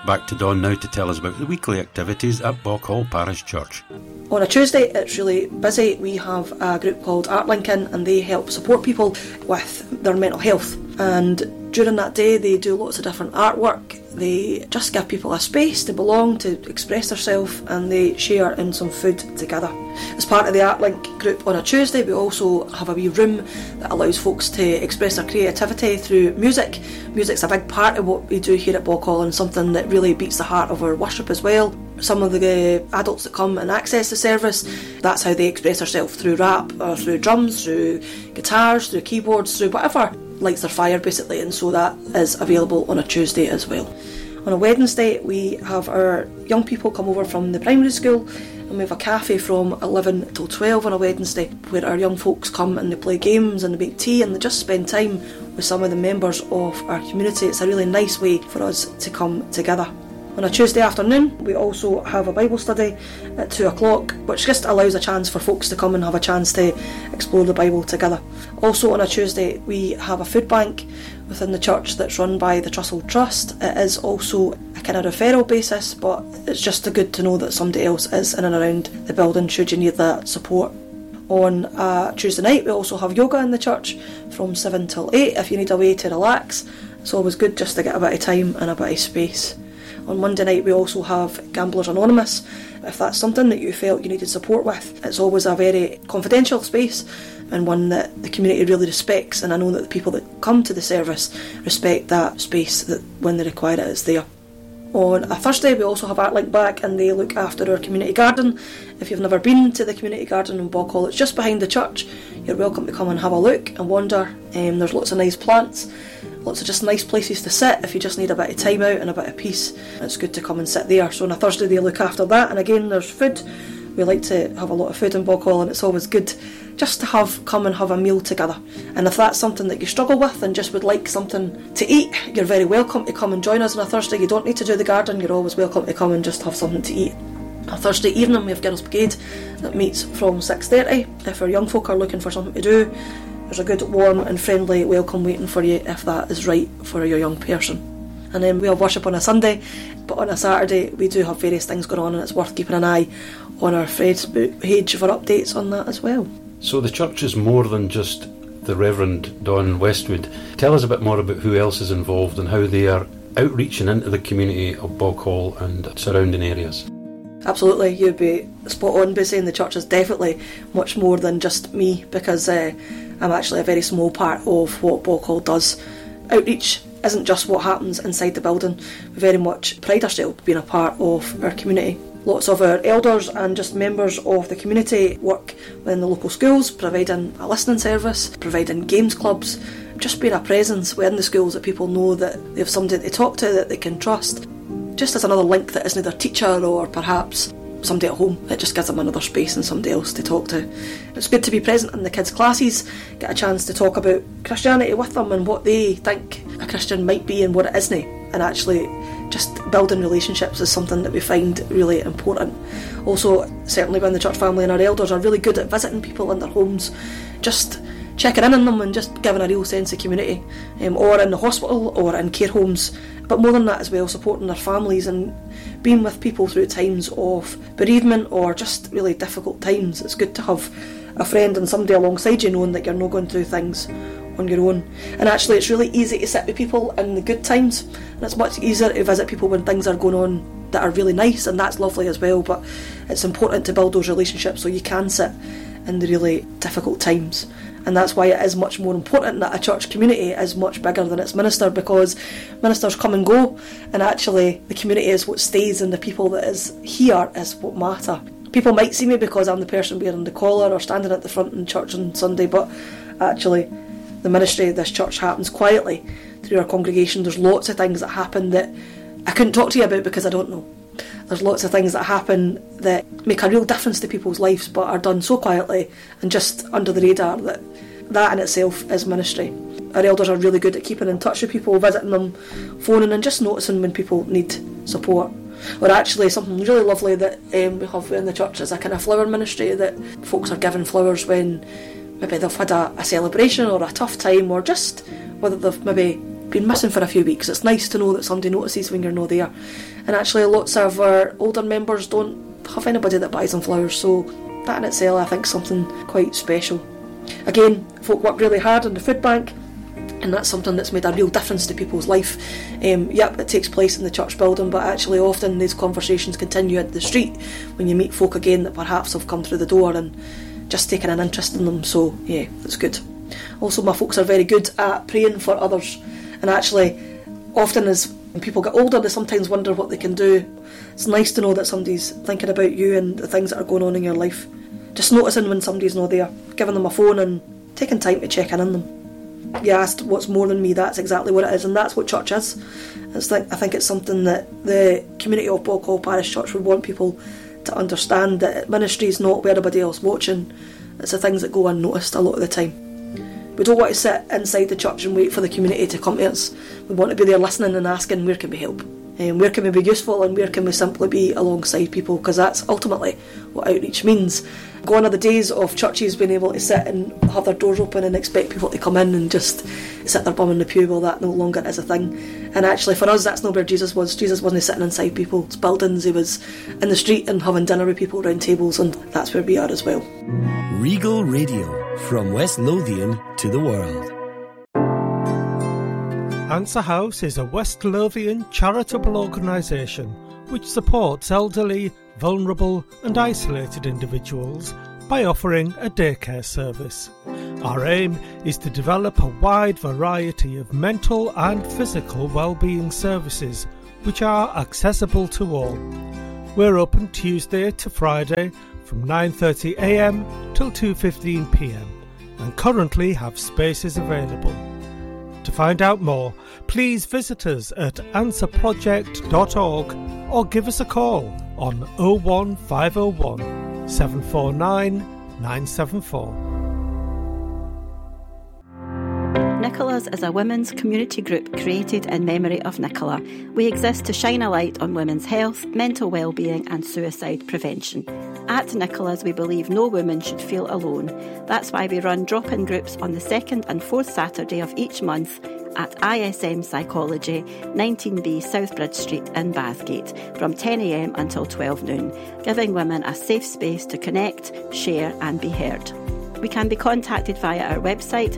Back to Dawn now to tell us about the weekly activities at Baughall Parish Church. On a Tuesday, it's really busy. We have a group called Art Lincoln, and they help support people with their mental health. And during that day, they do lots of different artwork. They just give people a space to belong, to express themselves, and they share in some food together. As part of the Art Link group on a Tuesday, we also have a wee room that allows folks to express their creativity through music. Music's a big part of what we do here at Baughall, and something that really beats the heart of our worship as well. Some of the adults that come and access the service, that's how they express themselves, through rap, or through drums, through guitars, through keyboards, through whatever lights their fire basically, and so that is available on a Tuesday as well. On a Wednesday, we have our young people come over from the primary school, and we have a cafe from 11 till 12 on a Wednesday, where our young folks come and they play games and they make tea and they just spend time with some of the members of our community. It's a really nice way for us to come together. On a Tuesday afternoon, we also have a Bible study at 2 o'clock, which just allows a chance for folks to come and have a chance to explore the Bible together. Also on a Tuesday, we have a food bank within the church that's run by the Trussell Trust. It is also a kind of referral basis, but it's just good to know that somebody else is in and around the building should you need that support. On a Tuesday night, we also have yoga in the church from 7 till 8 if you need a way to relax. It's always good just to get a bit of time and a bit of space. On Monday night, we also have Gamblers Anonymous. If that's something that you felt you needed support with, it's always a very confidential space and one that the community really respects, and I know that the people that come to the service respect that space, that when they require it, it's there. On a Thursday, we also have ArtLink back, and they look after our community garden. If you've never been to the community garden in Baughall, it's just behind the church. You're welcome to come and have a look and wander. There's lots of nice plants, lots of just nice places to sit if you just need a bit of time out and a bit of peace. It's good to come and sit there. So on a Thursday, they look after that, and again, there's food. We like to have a lot of food in Baughall, and it's always good just to come and have a meal together. And if that's something that you struggle with and just would like something to eat, you're very welcome to come and join us on a Thursday. You don't need to do the garden, you're always welcome to come and just have something to eat. On Thursday evening, we have Girls Brigade that meets from 6:30. If our young folk are looking for something to do, there's a good, warm and friendly welcome waiting for you if that is right for your young person. And then we have worship on a Sunday, but on a Saturday we do have various things going on, and it's worth keeping an eye on our Facebook page for updates on that as well. So the church is more than just the Reverend Don Westwood. Tell us a bit more about who else is involved and how they are outreaching into the community of Baughall and surrounding areas. Absolutely, you'd be spot on by saying the church is definitely much more than just me, because I'm actually a very small part of what Baughall does. Outreach isn't just what happens inside the building. We very much pride ourselves being a part of our community. Lots of our elders and just members of the community work within the local schools, providing a listening service, providing games clubs, just being a presence within the schools that people know that they have somebody to talk to that they can trust. Just as another link that isn't their teacher or perhaps somebody at home. It just gives them another space and somebody else to talk to. It's good to be present in the kids' classes, get a chance to talk about Christianity with them and what they think a Christian might be and what it isn't, and actually just building relationships is something that we find really important. Also, certainly when the church family and our elders are really good at visiting people in their homes, just checking in on them and just giving a real sense of community, or in the hospital or in care homes, but more than that as well, supporting their families and being with people through times of bereavement or just really difficult times. It's good to have a friend and somebody alongside you knowing that you're not going through things on your own. And actually it's really easy to sit with people in the good times, and it's much easier to visit people when things are going on that are really nice, and that's lovely as well, but it's important to build those relationships so you can sit in the really difficult times. And that's why it is much more important that a church community is much bigger than its minister, because ministers come and go, and actually the community is what stays, and the people that is here is what matter. People might see me because I'm the person wearing the collar or standing at the front in church on Sunday, but actually the ministry of this church happens quietly through our congregation. There's lots of things that happen that I couldn't talk to you about because I don't know. There's lots of things that happen that make a real difference to people's lives but are done so quietly and just under the radar that in itself is ministry. Our elders are really good at keeping in touch with people, visiting them, phoning, and just noticing when people need support. Or actually something really lovely that we have in the church is a kind of flower ministry, that folks are given flowers when maybe they've had a celebration or a tough time, or just whether they've maybe been missing for a few weeks. It's nice to know that somebody notices when you're not there. And actually lots of our older members don't have anybody that buys them flowers, so that in itself I think is something quite special. Again, folk work really hard on the food bank, and that's something that's made a real difference to people's life. Yep, it takes place in the church building, but actually often these conversations continue at the street when you meet folk again that perhaps have come through the door and just taken an interest in them, so yeah, that's good. Also, my folks are very good at praying for others, and actually often as when people get older they sometimes wonder what they can do. It's nice to know that somebody's thinking about you and the things that are going on in your life. Just noticing when somebody's not there, giving them a phone and taking time to check in on them. You asked what's more than me, that's exactly what it is, and that's what church is. I think it's something that the community of Boghall Parish Church would want people to understand, that ministry is not where everybody else watching, it's the things that go unnoticed a lot of the time. We don't want to sit inside the church and wait for the community to come to us. We want to be there listening and asking, where can we help? Where can we be useful, and where can we simply be alongside people, because that's ultimately what outreach means. Gone are the days of churches being able to sit and have their doors open and expect people to come in and just sit their bum in the pew. Well, that no longer is a thing. And actually for us that's not where Jesus was. Jesus wasn't sitting inside people's buildings, he was in the street and having dinner with people around tables, and that's where we are as well. Regal Radio, from West Lothian to the world. Answer House is a West Lothian charitable organisation which supports elderly, vulnerable and isolated individuals by offering a daycare service. Our aim is to develop a wide variety of mental and physical wellbeing services which are accessible to all. We're open Tuesday to Friday from 9:30am till 2:15pm and currently have spaces available. To find out more, please visit us at answerproject.org or give us a call on 01501 749 974. Nicholas is a women's community group created in memory of Nicola. We exist to shine a light on women's health, mental well-being and suicide prevention. At Nicholas, we believe no woman should feel alone. That's why we run drop-in groups on the 2nd and 4th Saturday of each month at ISM Psychology, 19B Southbridge Street in Bathgate, from 10am until 12 noon, giving women a safe space to connect, share and be heard. We can be contacted via our website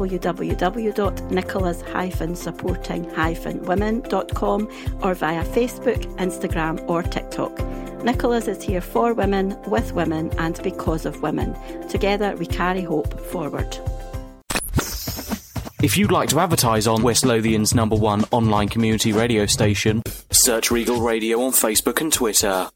www.nicholas-supporting-women.com or via Facebook, Instagram or TikTok. Nicholas is here for women, with women and because of women. Together we carry hope forward. If you'd like to advertise on West Lothian's #1 online community radio station, search Regal Radio on Facebook and Twitter.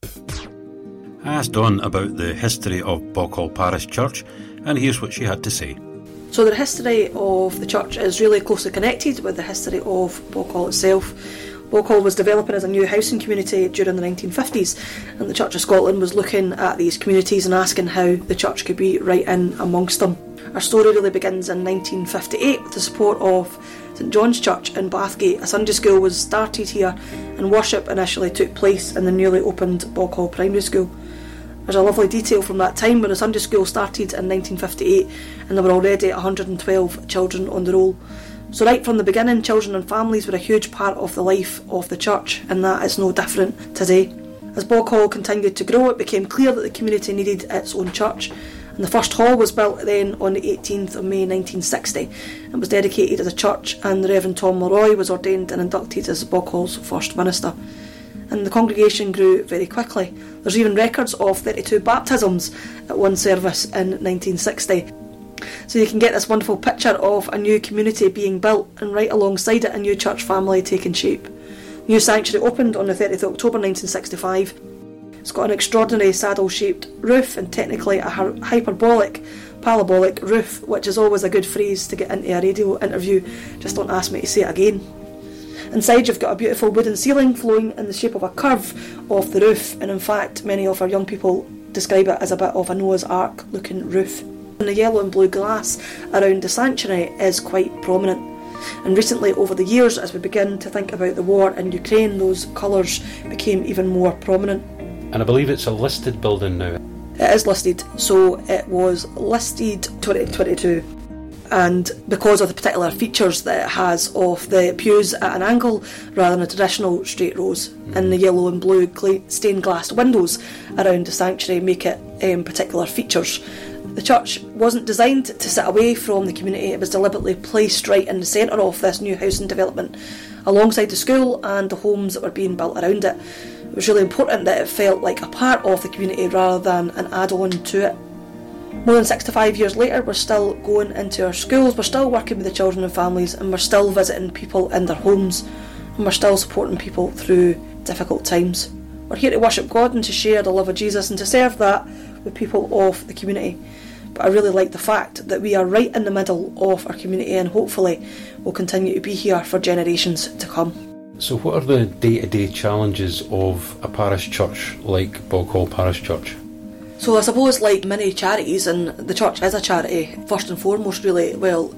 I asked Dawn about the history of Boghall Parish Church, and here's what she had to say. So the history of the church is really closely connected with the history of Boghall itself. Boghall was developing as a new housing community during the 1950s, and the Church of Scotland was looking at these communities and asking how the church could be right in amongst them. Our story really begins in 1958 with the support of St John's Church in Bathgate. A Sunday school was started here and worship initially took place in the newly opened Boghall Primary School. There's a lovely detail from that time when the Sunday school started in 1958 and there were already 112 children on the roll. So right from the beginning, children and families were a huge part of the life of the church, and that is no different today. As Boghall continued to grow, it became clear that the community needed its own church, and the first hall was built then on the 18th of May 1960 and was dedicated as a church, and the Reverend Tom Leroy was ordained and inducted as Boghall's first minister. And the congregation grew very quickly. There's even records of 32 baptisms at one service in 1960. So you can get this wonderful picture of a new community being built and right alongside it a new church family taking shape. New sanctuary opened on the 30th of October 1965. It's got an extraordinary saddle-shaped roof and technically a hyperbolic, parabolic roof, which is always a good phrase to get into a radio interview. Just don't ask me to say it again. Inside you've got a beautiful wooden ceiling flowing in the shape of a curve off the roof, and in fact many of our young people describe it as a bit of a Noah's Ark looking roof. And the yellow and blue glass around the sanctuary is quite prominent. And recently, over the years, as we begin to think about the war in Ukraine, those colours became even more prominent. And I believe it's a listed building now. It is listed, so it was listed 2022. and because of the particular features that it has of the pews at an angle rather than a traditional straight rows, and the yellow and blue stained glass windows around the sanctuary make it particular features. The church wasn't designed to sit away from the community. It was deliberately placed right in the centre of this new housing development, alongside the school and the homes that were being built around it. It was really important that it felt like a part of the community rather than an add-on to it. More than 65 years later, we're still going into our schools, we're still working with the children and families, and we're still visiting people in their homes, and we're still supporting people through difficult times. We're here to worship God and to share the love of Jesus and to serve that with people of the community. But I really like the fact that we are right in the middle of our community, and hopefully will continue to be here for generations to come. So what are the day-to-day challenges of a parish church like Boghall Parish Church? So I suppose, like many charities, and the church is a charity, first and foremost really,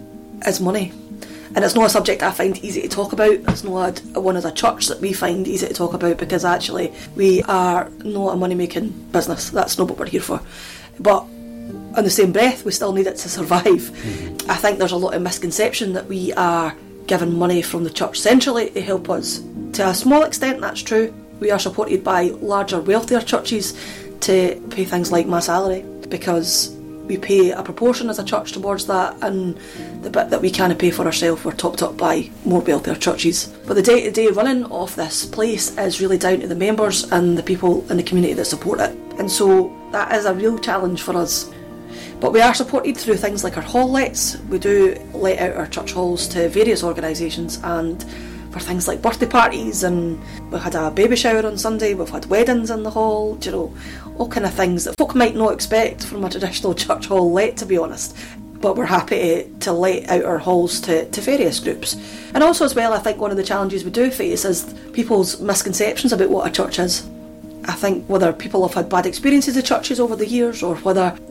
is money. And it's not a subject I find easy to talk about. It's not one as a church that we find easy to talk about, because actually we are not a money-making business. That's not what we're here for. But in the same breath, we still need it to survive. I think there's a lot of misconception that we are given money from the church centrally to help us. To a small extent, that's true. We are supported by larger, wealthier churches to pay things like my salary, because we pay a proportion as a church towards that, and the bit that we can't pay for ourselves, we're topped up by more wealthier churches. But the day-to-day running of this place is really down to the members and the people in the community that support it, and so that is a real challenge for us. But we are supported through things like our hall lets. We do let out our church halls to various organisations, and for things like birthday parties, and we had a baby shower on Sunday, we've had weddings in the hall, you know, all kind of things that folk might not expect from a traditional church hall let, to be honest. But we're happy to let out our halls to various groups. And also as well, I think one of the challenges we do face is people's misconceptions about what a church is. I think whether people have had bad experiences of churches over the years, or whether